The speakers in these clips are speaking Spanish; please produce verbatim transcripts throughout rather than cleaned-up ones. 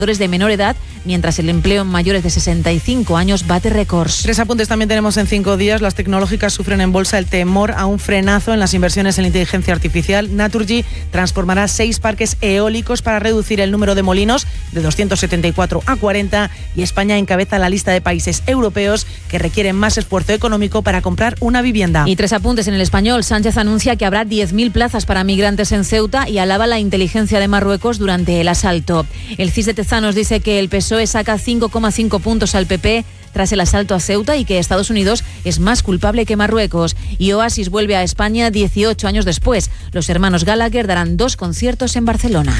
de menor edad, mientras el empleo en mayores de sesenta y cinco años bate récords. Tres apuntes también tenemos en cinco días. Las tecnológicas sufren en bolsa el temor a un frenazo en las inversiones en inteligencia artificial. Naturgy transformará seis parques eólicos para reducir el número de molinos de doscientos setenta y cuatro a cuarenta, y España encabeza la lista de países europeos que requieren más esfuerzo económico para comprar una vivienda. Y tres apuntes en El Español. Sánchez anuncia que habrá diez mil plazas para migrantes en Ceuta y alaba la inteligencia de Marruecos durante el asalto. El C I S de Tezanos nos dice que el P S O E saca cinco coma cinco puntos al P P tras el asalto a Ceuta y que Estados Unidos es más culpable que Marruecos. Y Oasis vuelve a España dieciocho años después. Los hermanos Gallagher darán dos conciertos en Barcelona.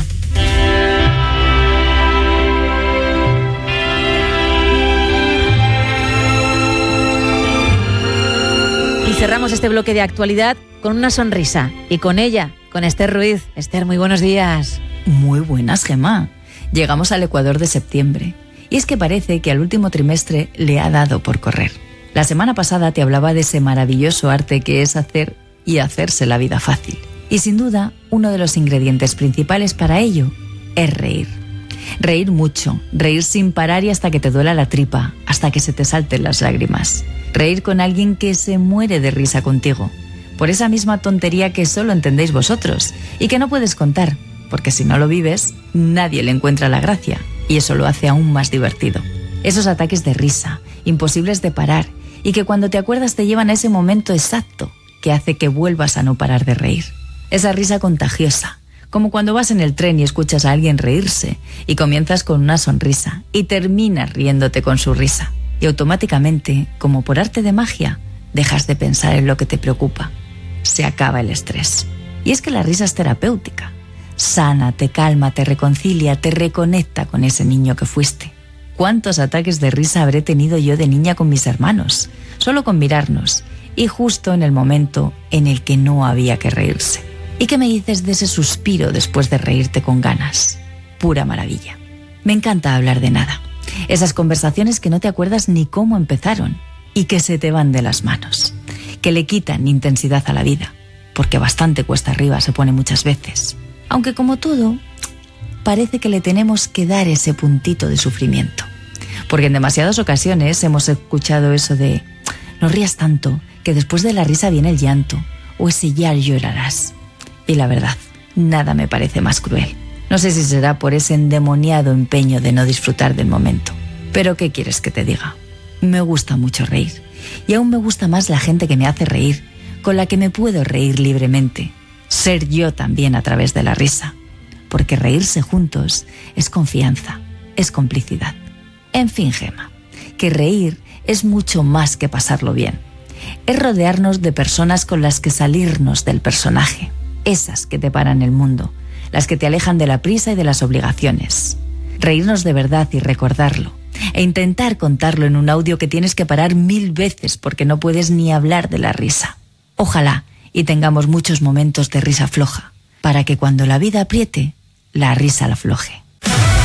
Y cerramos este bloque de actualidad con una sonrisa. Y con ella, con Esther Ruiz. Esther, muy buenos días. Muy buenas, Gemma. Llegamos al Ecuador de septiembre. Y es que parece que al último trimestre le ha dado por correr. La semana pasada te hablaba de ese maravilloso arte que es hacer y hacerse la vida fácil. Y sin duda, uno de los ingredientes principales para ello es reír. Reír mucho, reír sin parar y hasta que te duela la tripa, hasta que se te salten las lágrimas. Reír con alguien que se muere de risa contigo, por esa misma tontería que solo entendéis vosotros y que no puedes contar, porque si no lo vives, nadie le encuentra la gracia y eso lo hace aún más divertido. Esos ataques de risa, imposibles de parar y que cuando te acuerdas te llevan a ese momento exacto que hace que vuelvas a no parar de reír. Esa risa contagiosa, como cuando vas en el tren y escuchas a alguien reírse y comienzas con una sonrisa y terminas riéndote con su risa. Y automáticamente, como por arte de magia, dejas de pensar en lo que te preocupa. Se acaba el estrés. Y es que la risa es terapéutica. Sana, te calma, te reconcilia, te reconecta con ese niño que fuiste. ¿Cuántos ataques de risa habré tenido yo de niña con mis hermanos? Solo con mirarnos. Y justo en el momento en el que no había que reírse. ¿Y qué me dices de ese suspiro después de reírte con ganas? Pura maravilla. Me encanta hablar de nada. Esas conversaciones que no te acuerdas ni cómo empezaron y que se te van de las manos. Que le quitan intensidad a la vida. Porque bastante cuesta arriba se pone muchas veces. Aunque como todo, parece que le tenemos que dar ese puntito de sufrimiento. Porque en demasiadas ocasiones hemos escuchado eso de no rías tanto, que después de la risa viene el llanto, o ese ya llorarás. Y la verdad, nada me parece más cruel. No sé si será por ese endemoniado empeño de no disfrutar del momento. Pero ¿qué quieres que te diga? Me gusta mucho reír. Y aún me gusta más la gente que me hace reír, con la que me puedo reír libremente. Ser yo también a través de la risa. Porque reírse juntos es confianza, es complicidad. En fin, Gemma, que reír es mucho más que pasarlo bien. Es rodearnos de personas con las que salirnos del personaje. Esas que te paran el mundo, las que te alejan de la prisa y de las obligaciones. Reírnos de verdad y recordarlo. E intentar contarlo en un audio que tienes que parar mil veces porque no puedes ni hablar de la risa. Ojalá y tengamos muchos momentos de risa floja, para que cuando la vida apriete, la risa la afloje.